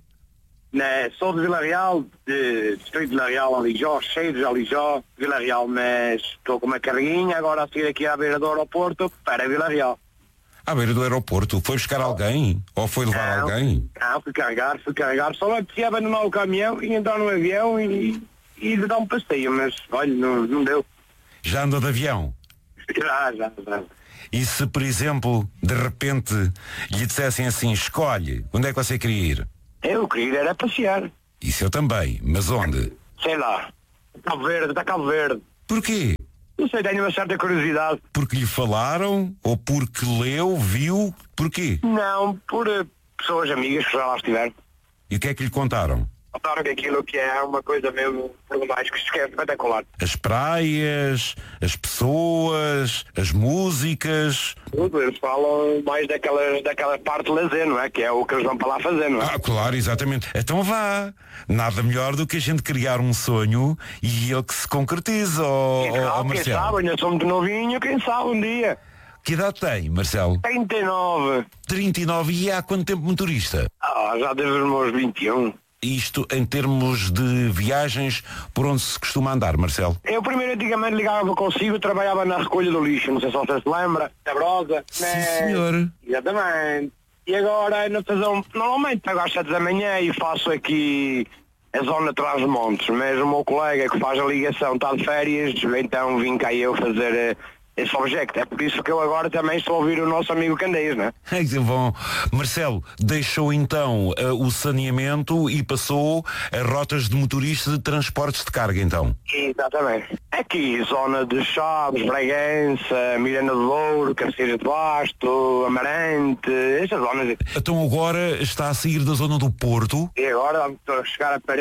[SPEAKER 20] Né, sou de Vila Real, de Distrito de Vila Real, Alijó, cheio de Alijó, Vila Real, mas estou com uma carguinha, agora a seguir aqui à beira do aeroporto, para Vila Real.
[SPEAKER 17] À beira do aeroporto, foi buscar alguém? Ou foi levar
[SPEAKER 20] não,
[SPEAKER 17] alguém?
[SPEAKER 20] Não, fui carregar, fui carregar, só me apetecia abandonar o caminhão e entrar no avião e, e dar um passeio, mas olha, não, não deu.
[SPEAKER 17] Já andou de avião?
[SPEAKER 20] Já, já, já.
[SPEAKER 17] E se, por exemplo, de repente lhe dissessem assim, escolhe, onde é que você queria ir?
[SPEAKER 20] Eu queria ir era passear.
[SPEAKER 17] Isso eu também, mas onde?
[SPEAKER 20] Sei lá, Cabo Verde, da Cabo Verde.
[SPEAKER 17] Porquê?
[SPEAKER 20] Não sei, tenho uma certa curiosidade.
[SPEAKER 17] Porque lhe falaram? Ou porque leu, viu? Porquê?
[SPEAKER 20] Não, por uh, pessoas amigas que já lá estiveram.
[SPEAKER 17] E o que é que lhe contaram?
[SPEAKER 20] Contaram que aquilo que é uma coisa mesmo, por demais, que se esquece espetacular.
[SPEAKER 17] As praias, as pessoas, as músicas...
[SPEAKER 20] Tudo, eles falam mais daquela, daquela parte de lazer, não é? Que é o que eles vão para lá fazer, não é?
[SPEAKER 17] Ah, claro, exatamente. Então vá. Nada melhor do que a gente criar um sonho e ele que se concretiza, ó,
[SPEAKER 20] quem,
[SPEAKER 17] ó,
[SPEAKER 20] sabe,
[SPEAKER 17] Marcelo.
[SPEAKER 20] quem sabe, ainda sou muito novinho, quem sabe um dia.
[SPEAKER 17] Que idade tem, Marcelo?
[SPEAKER 20] trinta e nove.
[SPEAKER 17] trinta e nove e há quanto tempo motorista?
[SPEAKER 20] Ah, já desde os meus vinte e um.
[SPEAKER 17] Isto em termos de viagens, por onde se costuma andar, Marcelo?
[SPEAKER 20] Eu primeiro antigamente ligava consigo, trabalhava na recolha do lixo, não sei se você se lembra, da Brosa.
[SPEAKER 17] Sim,
[SPEAKER 20] né?
[SPEAKER 17] senhor.
[SPEAKER 20] Exatamente. E agora, na fazão, normalmente pego às sete da manhã e faço aqui a zona de Trás-os-Montes, mas o meu colega que faz a ligação está de férias, então vim cá eu fazer... Uh, esse objeto, é por isso que eu agora também estou a ouvir o nosso amigo Candeias, não é?
[SPEAKER 17] É que bom. Marcelo, deixou então uh, o saneamento e passou a rotas de motoristas de transportes de carga, então?
[SPEAKER 20] Exatamente. Aqui, zona de Chaves, Bragança, Miranda do Douro, Cabeceira de Basto, Amarante, estas zonas.
[SPEAKER 17] Então agora está a sair da zona do Porto?
[SPEAKER 20] E agora vamos chegar a Paredes,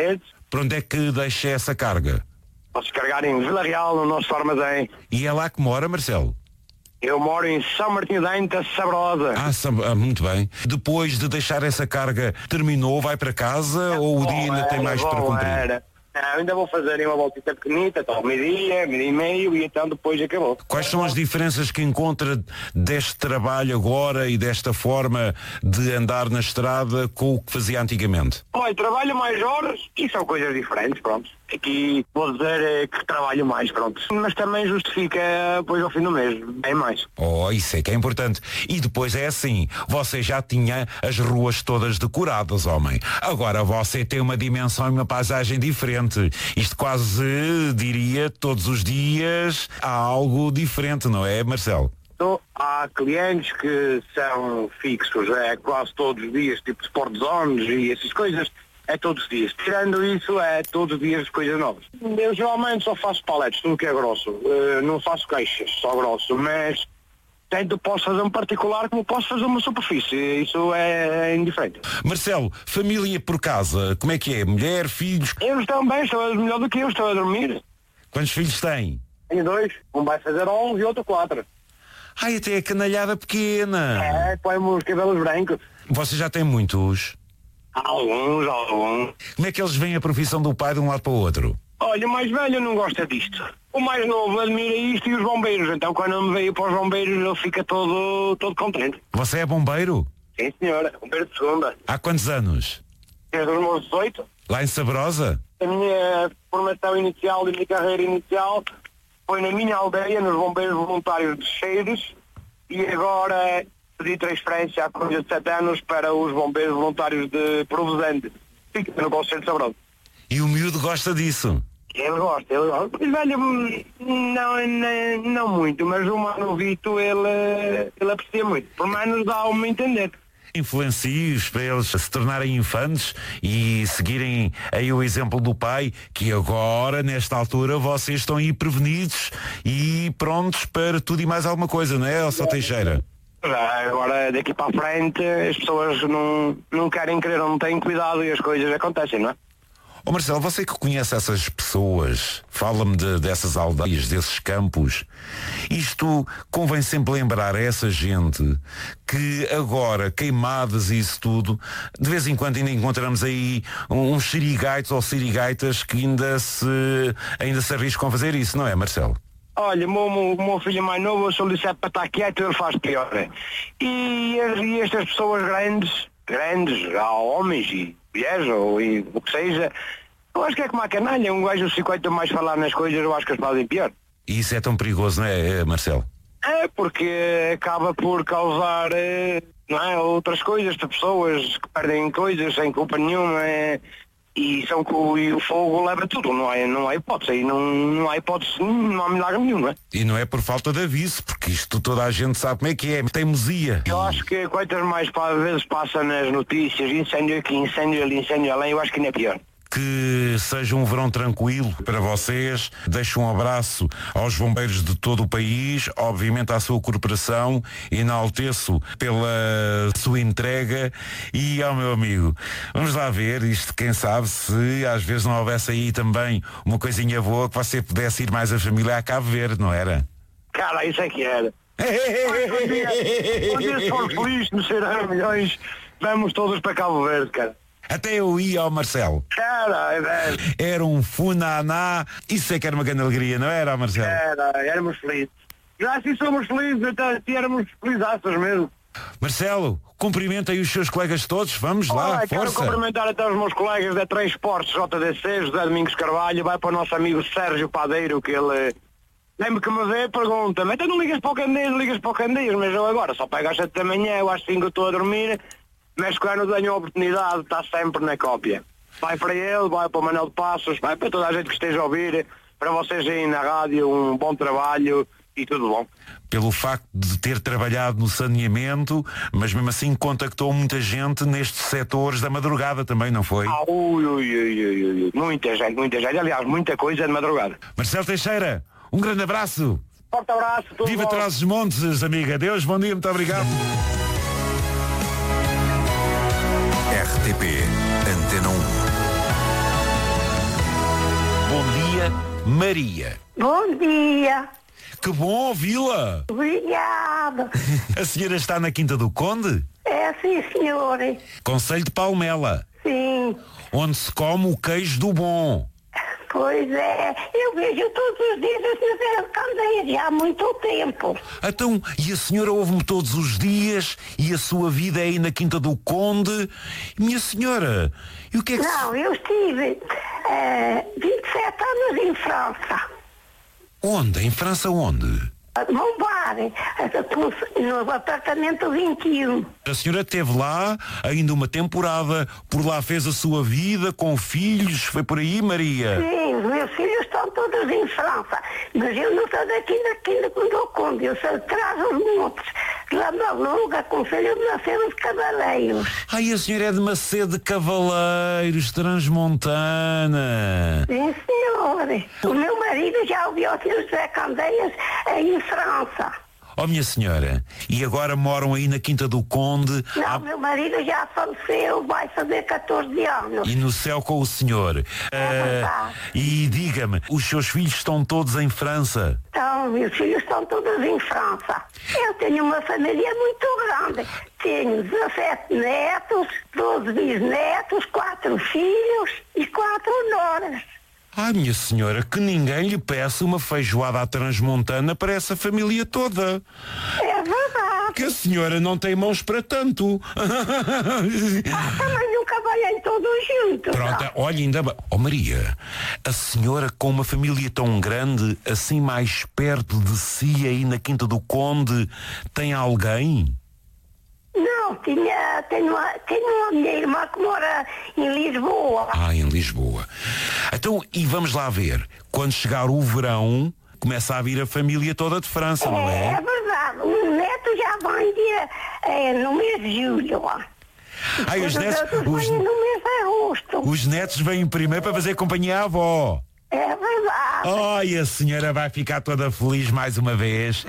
[SPEAKER 17] Para onde é que deixa essa carga?
[SPEAKER 20] Posso carregar em Vila Real, no nosso armazém.
[SPEAKER 17] E é lá que mora, Marcelo?
[SPEAKER 20] Eu moro em São Martinho da Anta, Sabrosa.
[SPEAKER 17] Ah, ah, muito bem. Depois de deixar essa carga, terminou, vai para casa, é, ou o dia ainda era, tem mais bom, para cumprir? Era.
[SPEAKER 20] Não, ainda vou fazer uma voltita pequenita, tal, meio-dia, meio e meio, e então depois acabou.
[SPEAKER 17] Quais são as diferenças que encontra deste trabalho agora e desta forma de andar na estrada com o que fazia antigamente?
[SPEAKER 20] Olha, trabalho mais horas e são coisas diferentes, pronto. Aqui vou dizer que trabalho mais, pronto. Mas também justifica, depois ao fim do mês, bem mais.
[SPEAKER 17] Oh, isso é que é importante. E depois é assim, você já tinha as ruas todas decoradas, homem. Agora você tem uma dimensão e uma paisagem diferente. Isto quase, diria, todos os dias há algo diferente, não é, Marcelo?
[SPEAKER 20] Há clientes que são fixos, é quase todos os dias, tipo Sport Zones e essas coisas. É todos os dias. Tirando isso, é todos os dias coisas novas. Eu geralmente só faço paletes, tudo que é grosso. Uh, não faço queixas, só grosso. Mas tanto posso fazer um particular como posso fazer uma superfície. Isso é, é indiferente.
[SPEAKER 17] Marcelo, família por casa, como é que é? Mulher, filhos?
[SPEAKER 20] Eles estão bem, estão melhor do que eu, estou a dormir.
[SPEAKER 17] Quantos filhos têm?
[SPEAKER 20] Tenho dois. Um vai fazer onze e outro quatro.
[SPEAKER 17] Ai, até a canalhada pequena.
[SPEAKER 20] É, põe-me os cabelos brancos.
[SPEAKER 17] Você já tem muitos?
[SPEAKER 20] Alguns, alguns.
[SPEAKER 17] Como é que eles veem a profissão do pai de um lado para o outro?
[SPEAKER 20] Olha, o mais velho não gosta disto. O mais novo admira isto e os bombeiros. Então quando eu me veio para os bombeiros ele fica todo, todo contente.
[SPEAKER 17] Você é bombeiro?
[SPEAKER 20] Sim, senhora. Bombeiro de segunda.
[SPEAKER 17] Há quantos anos?
[SPEAKER 20] Desde os meus dezoito.
[SPEAKER 17] Lá em Sabrosa?
[SPEAKER 20] A minha formação inicial e a minha carreira inicial foi na minha aldeia, nos bombeiros voluntários de Cheiros, e agora pedi transferência há coisa de sete anos para os bombeiros voluntários de Provisante. Fica no Conselho de Sabrosa.
[SPEAKER 17] E o miúdo gosta disso?
[SPEAKER 20] Ele gosta, ele gosta. O velho não, não, não muito, mas o manovito ele, ele aprecia muito. Por menos dá-me a entender.
[SPEAKER 17] Influencie-os para eles se tornarem infantes e seguirem aí o exemplo do pai, que agora, nesta altura, vocês estão aí prevenidos e prontos para tudo e mais alguma coisa, não é, Elsa Teixeira?
[SPEAKER 20] Agora, daqui para a frente, as pessoas não, não querem querer, não têm cuidado e as coisas acontecem, não é?
[SPEAKER 17] Ô oh Marcelo, você que conhece essas pessoas, fala-me de, dessas aldeias, desses campos. Isto convém sempre lembrar a essa gente que agora, queimadas e isso tudo, de vez em quando ainda encontramos aí uns sirigaitos ou sirigaitas que ainda se, ainda se arriscam a fazer isso, não é, Marcelo?
[SPEAKER 20] Olha, o meu, meu filho mais novo, se eu lhe disser para estar quieto, ele faz pior. E, e estas pessoas grandes, grandes, há homens e mulheres, ou e, o que seja, eu acho que é como a canalha, um gajo se aguenta mais falar nas coisas, eu acho que as fazem pior.
[SPEAKER 17] E isso é tão perigoso, não é, Marcelo?
[SPEAKER 20] É, porque acaba por causar, não é, outras coisas de pessoas que perdem coisas sem culpa nenhuma, é, e, são, e o fogo leva tudo, não há, não há hipótese, e não, não há hipótese, não há milagre nenhum, não é?
[SPEAKER 17] E não é por falta de aviso, porque isto toda a gente sabe como é que é, teimosia.
[SPEAKER 20] Eu acho que quantas mais vezes passa nas notícias, incêndio aqui, incêndio ali, incêndio além, eu acho que ainda é pior.
[SPEAKER 17] Que seja um verão tranquilo para vocês. Deixo um abraço aos bombeiros de todo o país, obviamente à sua corporação, enalteço pela sua entrega e ao meu amigo. Vamos lá ver isto, quem sabe se às vezes não houvesse aí também uma coisinha boa que você pudesse ir mais a família a Cabo Verde, não era?
[SPEAKER 20] Cara, isso é que era. Um dia, um dia se for feliz no Ceará Milhões, vamos todos para Cabo Verde, cara.
[SPEAKER 17] Até eu ia ao Marcelo.
[SPEAKER 20] Caralho, velho.
[SPEAKER 17] Era um funaná. Isso é que era uma grande alegria, não era, Marcelo?
[SPEAKER 20] Era, éramos felizes. Já assim somos felizes, então assim éramos felizaços mesmo.
[SPEAKER 17] Marcelo, cumprimenta aí os seus colegas todos, vamos lá,
[SPEAKER 20] Olá,
[SPEAKER 17] força.
[SPEAKER 20] Quero cumprimentar até os meus colegas da Transportes J D C, José Domingos Carvalho, vai para o nosso amigo Sérgio Padeiro, que ele... Lembro que me vê, pergunta-me, então não ligas para o Candeias, não ligas para o Candeias, mas eu agora só pego às sete da manhã, eu às cinco estou a dormir... Mas quando tenho a oportunidade, está sempre na cópia. Vai para ele, vai para o Manuel de Passos, vai para toda a gente que esteja a ouvir, para vocês aí na rádio, um bom trabalho e tudo bom.
[SPEAKER 17] Pelo facto de ter trabalhado no saneamento, mas mesmo assim contactou muita gente nestes setores da madrugada também, não foi?
[SPEAKER 20] Ah, ui, ui, ui, ui, ui. Muita gente, muita gente, aliás, muita coisa de madrugada.
[SPEAKER 17] Marcelo Teixeira, um grande abraço.
[SPEAKER 20] Forte abraço.
[SPEAKER 17] Viva Trás-os-Montes, amiga. Deus, bom dia, muito obrigado.
[SPEAKER 16] R T P Antena um.
[SPEAKER 17] Bom dia, Maria.
[SPEAKER 21] Bom dia.
[SPEAKER 17] Que bom ouvi-la.
[SPEAKER 21] Obrigada.
[SPEAKER 17] A senhora está na Quinta do Conde?
[SPEAKER 21] É, sim, senhora.
[SPEAKER 17] Concelho de Palmela.
[SPEAKER 21] Sim.
[SPEAKER 17] Onde se come o queijo do bom.
[SPEAKER 21] Pois é, eu vejo todos os dias a senhora Candeias, já há muito tempo.
[SPEAKER 17] Então, e a senhora ouve-me todos os dias e a sua vida é aí na Quinta do Conde? Minha senhora, e o que é que...
[SPEAKER 21] Não, eu estive uh, vinte e sete anos em França.
[SPEAKER 17] Onde? Em França onde?
[SPEAKER 21] Mombar, no apartamento vinte e um.
[SPEAKER 17] A senhora esteve lá ainda uma temporada, por lá fez a sua vida com filhos, foi por aí, Maria?
[SPEAKER 21] Sim, os meus filhos estão todos em França, mas eu não sou daqui daqui do Conde, eu sou de Trás-os-Montes, lá na Luga, Conselho de Macedo de Cavaleiros.
[SPEAKER 17] Ai, a senhora é de Macedo de Cavaleiros, Transmontana.
[SPEAKER 21] Sim, senhora. O meu marido já ouviu o senhor José Candeias em França.
[SPEAKER 17] Oh, minha senhora, e agora moram aí na Quinta do Conde?
[SPEAKER 21] Não,
[SPEAKER 17] há...
[SPEAKER 21] meu marido já faleceu, vai fazer catorze anos.
[SPEAKER 17] E no céu com o senhor.
[SPEAKER 21] É
[SPEAKER 17] uh, e diga-me, os seus filhos estão todos em França?
[SPEAKER 21] Então, meus filhos estão todos em França. Eu tenho uma família muito grande. Tenho dezassete netos, doze bisnetos, quatro filhos e quatro noras.
[SPEAKER 17] Ai, minha senhora, que ninguém lhe peça uma feijoada à transmontana para essa família toda.
[SPEAKER 21] É verdade.
[SPEAKER 17] Que a senhora não tem mãos para tanto.
[SPEAKER 21] Ah, também nunca vai em todos juntos.
[SPEAKER 17] Pronto, olha, ainda bem. Oh, Maria, a senhora com uma família tão grande, assim mais perto de si, aí na Quinta do Conde, tem alguém?
[SPEAKER 21] Não, tinha, tenho, uma, tenho uma minha irmã que mora em Lisboa.
[SPEAKER 17] Ah, em Lisboa. Então, e vamos lá ver, quando chegar o verão, começa a vir a família toda de França,
[SPEAKER 21] é,
[SPEAKER 17] não é?
[SPEAKER 21] É verdade, os netos já vão dia, é, no mês de julho.
[SPEAKER 17] Ai, os netos, os,
[SPEAKER 21] no mês de agosto.
[SPEAKER 17] Os netos vêm primeiro para fazer companhia à avó.
[SPEAKER 21] É verdade.
[SPEAKER 17] Ai, a senhora vai ficar toda feliz mais uma vez.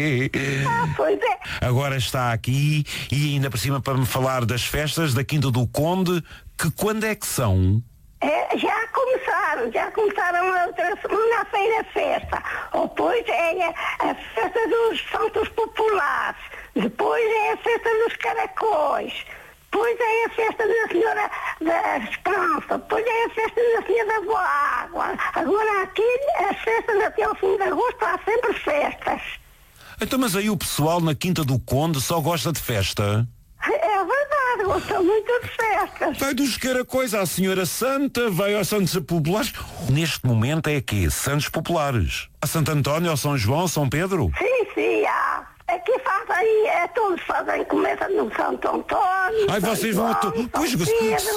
[SPEAKER 21] Ah, pois é.
[SPEAKER 17] Agora está aqui e ainda por cima para me falar das festas da Quinta do Conde, que quando é que são?
[SPEAKER 21] É, já começaram, já começaram a outra segunda-feira a festa. Depois é a festa dos Santos Populares. Depois é a festa dos Caracóis. Depois é a festa da Senhora da Esperança, depois é a festa da Senhora da Água. Agora aqui, as festas até ao fim de agosto, há sempre festas.
[SPEAKER 17] Então, mas aí o pessoal na Quinta do Conde só gosta de festa?
[SPEAKER 21] É verdade, gostam muito de festas.
[SPEAKER 17] Vai dos Caracóis à Senhora Santa, vai aos Santos Populares. Neste momento é aqui, Santos Populares. A Santo António, ao São João, São Pedro?
[SPEAKER 21] Sim, sim, há. Aqui fazem, é, todos fazem, começa no Santo António.
[SPEAKER 17] Ai, vocês vão... To... Pois,
[SPEAKER 21] Pedro,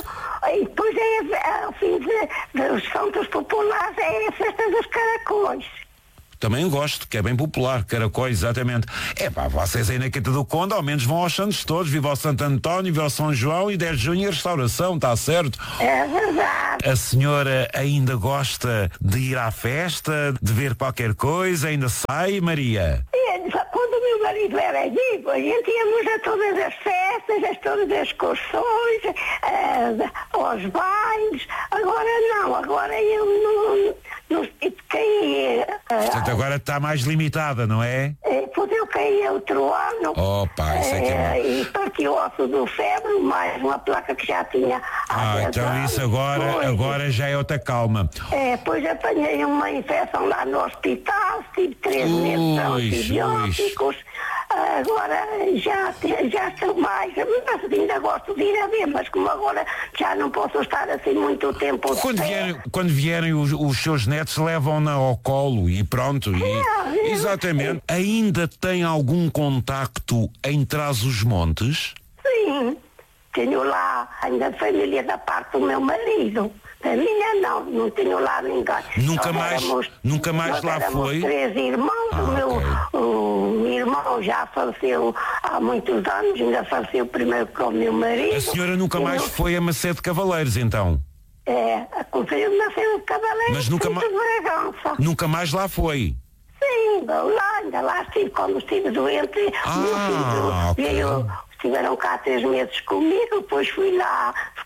[SPEAKER 21] e depois é, ao fim de, dos Santos Populares, é a festa dos Caracóis.
[SPEAKER 17] Também gosto, que é bem popular, Caracóis, exatamente. É pá, vocês aí na Quinta do Conde, ao menos vão aos Santos todos, viva ao Santo António, viva ao São João e dez de junho a restauração, está certo?
[SPEAKER 21] É verdade.
[SPEAKER 17] A senhora ainda gosta de ir à festa, de ver qualquer coisa, ainda sai, Maria?
[SPEAKER 21] Quando o meu marido era vivo, a gente íamos a todas as festas, a todas as excursões, a, aos bailes. Agora não, agora eu não, não caí.
[SPEAKER 17] Portanto, agora está mais limitada, não é?
[SPEAKER 21] Depois eu caí outro ano.
[SPEAKER 17] Oh, pá, isso é que é bom.
[SPEAKER 21] E parti o osso do febre, mais uma placa que já tinha.
[SPEAKER 17] Ah, então anos. Isso agora, agora já é outra calma.
[SPEAKER 21] É, depois apanhei uma infecção lá no hospital, tive três meses de antibióticos. Agora já, já estou mais, mas ainda gosto de ir a ver, mas como agora já não posso estar assim muito tempo.
[SPEAKER 17] Quando vierem, quando vierem os, os seus netos, levam-na ao colo e pronto. E,
[SPEAKER 21] é, é,
[SPEAKER 17] exatamente. É. Ainda tem algum contacto em Trás-os-Montes?
[SPEAKER 21] Sim, tenho lá ainda a família da parte do meu marido. A minha não, não tenho lá ninguém.
[SPEAKER 17] Nunca
[SPEAKER 21] nós
[SPEAKER 17] mais,
[SPEAKER 21] éramos,
[SPEAKER 17] nunca mais lá foi?
[SPEAKER 21] Três irmãos, ah, o meu okay. o irmão já faleceu há muitos anos, ainda faleceu primeiro com o meu marido.
[SPEAKER 17] A senhora nunca mais
[SPEAKER 21] meu...
[SPEAKER 17] foi a Macedo de Cavaleiros, então?
[SPEAKER 21] É, a Conselho de Macedo de Cavaleiros.
[SPEAKER 17] Mas nunca, ma... nunca mais lá foi?
[SPEAKER 21] Sim, lá, ainda lá estive, quando estive doente,
[SPEAKER 17] ah,
[SPEAKER 21] meu filho
[SPEAKER 17] okay.
[SPEAKER 21] veio. Estiveram cá três meses comigo, depois fui lá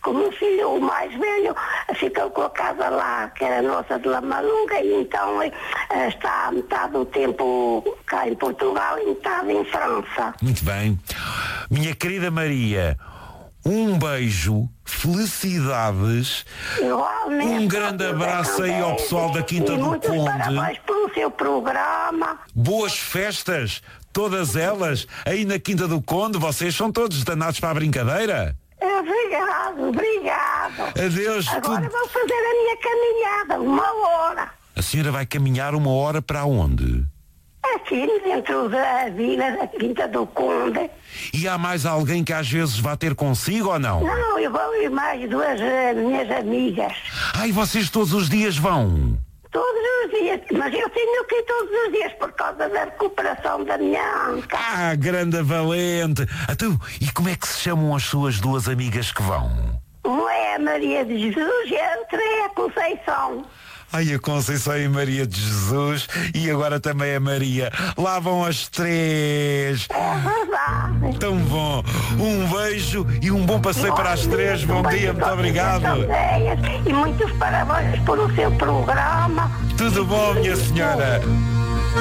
[SPEAKER 21] como o filho, o mais velho, ficou com a casa lá, que era nossa de Lamalunga, e então eh, está metade do tempo cá em Portugal e metade em França.
[SPEAKER 17] Muito bem. Minha querida Maria, um beijo, felicidades,
[SPEAKER 21] Igualmente,
[SPEAKER 17] um grande abraço aí ao pessoal da Quinta
[SPEAKER 21] e
[SPEAKER 17] do
[SPEAKER 21] muitos
[SPEAKER 17] Conde.
[SPEAKER 21] parabéns pelo seu programa.
[SPEAKER 17] Boas festas, todas elas, aí na Quinta do Conde. Vocês são todos danados para a brincadeira.
[SPEAKER 21] Obrigado, obrigado.
[SPEAKER 17] Adeus.
[SPEAKER 21] Agora
[SPEAKER 17] tudo...
[SPEAKER 21] vou fazer a minha caminhada, uma hora.
[SPEAKER 17] A senhora vai caminhar uma hora para onde?
[SPEAKER 21] Aqui dentro da vila da Quinta do Conde.
[SPEAKER 17] E há mais alguém que às vezes vá ter consigo ou não?
[SPEAKER 21] Não, eu vou ir mais duas uh, minhas amigas.
[SPEAKER 17] Ai, vocês todos os dias vão?
[SPEAKER 21] Todos os dias, mas eu tenho que ir todos os dias por causa da recuperação da minha anca.
[SPEAKER 17] Ah, grande valente. Então, e como é que se chamam as suas duas amigas que vão?
[SPEAKER 21] Uma é a Maria de Jesus e a outra é a Conceição.
[SPEAKER 17] Ai, a Conceição e Maria de Jesus e agora também a Maria. Lá vão as três.
[SPEAKER 21] É verdade.
[SPEAKER 17] Tão bom. Um beijo e um bom passeio para as três. Bom dia, muito obrigado.
[SPEAKER 21] E muitos parabéns por o seu programa.
[SPEAKER 17] Tudo bom, minha senhora.